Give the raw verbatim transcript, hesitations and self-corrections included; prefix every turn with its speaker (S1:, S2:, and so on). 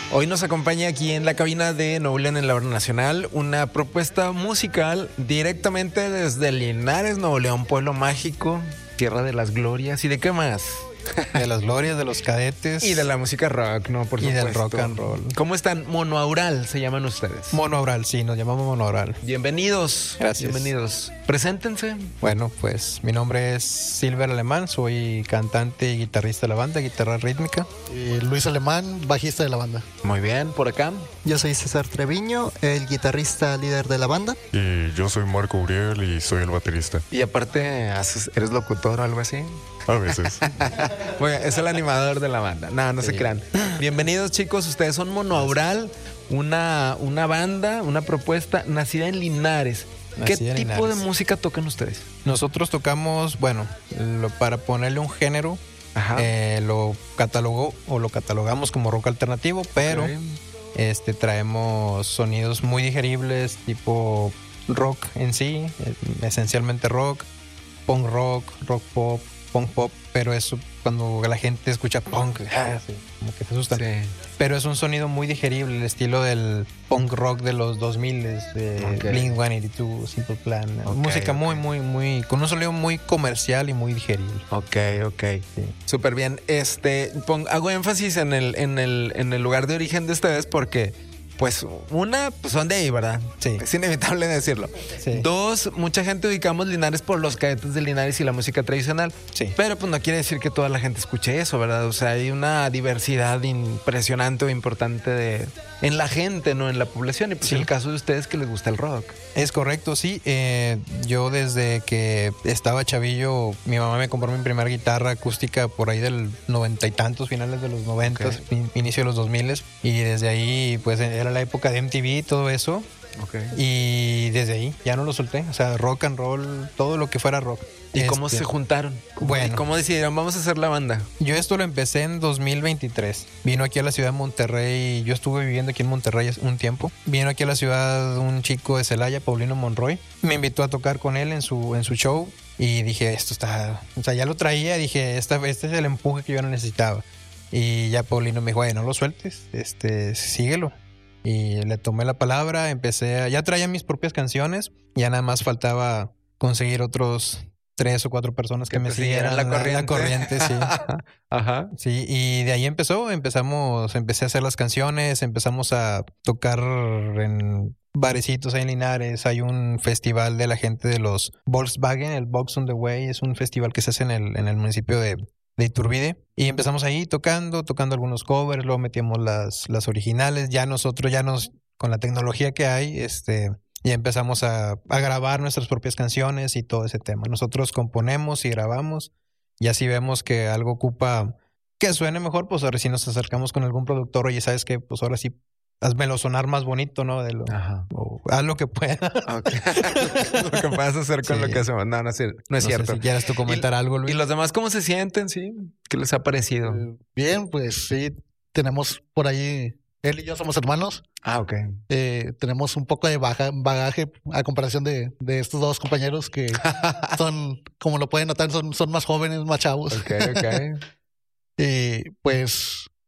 S1: Hoy nos acompaña aquí en la cabina de Nuevo León en la Hora Nacional una propuesta musical directamente desde Linares, Nuevo León, pueblo mágico, tierra de las glorias. ¿Y de qué más?
S2: De las glorias, de los cadetes.
S1: Y de la música rock, ¿no? Por
S2: y
S1: supuesto.
S2: del rock and roll.
S1: ¿Cómo están? Monoaural se llaman ustedes.
S2: Monoaural, sí, nos llamamos Monoaural.
S1: Bienvenidos.
S2: Gracias.
S1: Bienvenidos. Preséntense.
S2: Bueno, pues mi nombre es Silver Alemán, soy cantante y guitarrista de la banda, guitarra rítmica.
S3: Y Luis Alemán, bajista de la banda.
S1: Muy bien, por acá.
S4: Yo soy César Treviño, el guitarrista líder de la banda.
S5: Y yo soy Marco Uriel y soy el baterista.
S1: Y aparte, haces- ¿eres locutor o algo así?
S5: A veces.
S1: Bueno, es el animador de la banda. No, no se crean. Bienvenidos, chicos. Ustedes son Monoaural, una, una banda, una propuesta nacida en Linares. ¿Qué
S2: Nacida en
S1: tipo
S2: Linares.
S1: de música tocan ustedes?
S2: Nosotros tocamos, bueno, lo- para ponerle un género,
S1: Ajá.
S2: eh, lo catalogó o lo catalogamos como rock alternativo, pero
S1: Ok.
S2: este traemos sonidos muy digeribles, tipo rock en sí, eh, esencialmente rock, punk rock, rock pop, punk pop, pero eso cuando la gente escucha punk, ah, sí, como que se asustan.
S1: Sí.
S2: Pero es un sonido muy digerible, el estilo del punk rock de los dos mil, de
S1: Ok.
S2: Blink ciento ochenta y dos, Simple Plan.
S1: Ok,
S2: Música
S1: ok.
S2: muy, muy, muy, con un sonido muy comercial y muy digerible.
S1: Ok, ok.
S2: Sí.
S1: Súper bien. Este, pon- hago énfasis en el, en el, en el lugar de origen de ustedes porque, pues, una, pues son de ahí, ¿verdad?
S2: Sí.
S1: Es inevitable decirlo.
S2: Sí.
S1: Dos, mucha gente ubicamos Linares por los cadetes de Linares y la música tradicional.
S2: Sí.
S1: Pero pues no quiere decir que toda la gente escuche eso, ¿verdad? O sea, hay una diversidad impresionante o importante de, en la gente, ¿no? En la población. Y pues
S2: Sí.
S1: el caso de ustedes que les gusta el rock.
S2: Es correcto, sí. Eh, yo desde que estaba chavillo, mi mamá me compró mi primera guitarra acústica por ahí del noventa y tantos, finales de los noventas,
S1: Ok.
S2: in- inicio de los dos miles. Y desde ahí, pues era la época de M T V y todo eso.
S1: Ok.
S2: Y desde ahí ya no lo solté. O sea, rock and roll, todo lo que fuera rock.
S1: ¿Y cómo
S2: Este,
S1: se juntaron? ¿Cómo,
S2: bueno.
S1: ¿Y cómo decidieron vamos a hacer la banda?
S2: Yo esto lo empecé en dos mil veintitrés. Vino aquí a la ciudad de Monterrey. Yo estuve viviendo aquí en Monterrey hace un tiempo. Vino aquí a la ciudad un chico de Celaya, Paulino Monroy. Me invitó a tocar con él en su, en su show. Y dije, esto está... O sea, ya lo traía. Dije, esta, este es el empuje que yo necesitaba. Y ya Paulino me dijo, "Oye, no lo sueltes. Este, síguelo." Y le tomé la palabra. Empecé a... Ya traía mis propias canciones. Ya nada más faltaba conseguir otros tres o cuatro personas que,
S1: Que
S2: me
S1: te siguieran
S2: siguieran
S1: la corriente.
S2: La corriente, sí.
S1: Ajá.
S2: Sí, y de ahí empezó, empezamos, empecé a hacer las canciones, empezamos a tocar en barecitos ahí en Linares. Hay un festival de la gente de los Volkswagen, el Box on the Way, es un festival que se hace en el, en el municipio de, de Iturbide. Y empezamos ahí tocando, tocando algunos covers, luego metíamos las, las originales. Ya nosotros, ya nos, con la tecnología que hay, este... Y empezamos a, a grabar nuestras propias canciones y todo ese tema. Nosotros componemos y grabamos. Y así vemos que algo ocupa que suene mejor, pues ahora sí nos acercamos con algún productor. Oye, ¿sabes qué? Pues ahora sí, hazmelo sonar más bonito, ¿no? De lo,
S1: Ajá.
S2: o haz lo que pueda.
S1: Ok. Lo que puedas hacer con
S2: Sí.
S1: lo que hacemos. No, no es, cier- no es
S2: No
S1: cierto.
S2: sé si quieras tú comentar algo, Luis.
S1: ¿Y los demás cómo se sienten? Sí. ¿Qué les ha parecido?
S3: Eh, Bien, pues sí, tenemos por ahí, él y yo somos hermanos.
S1: Ah, ok.
S3: Eh, tenemos un poco de baja, bagaje a comparación de, de estos dos compañeros que son, como lo pueden notar, son, son más jóvenes, más chavos.
S1: Ok, ok.
S3: Y pues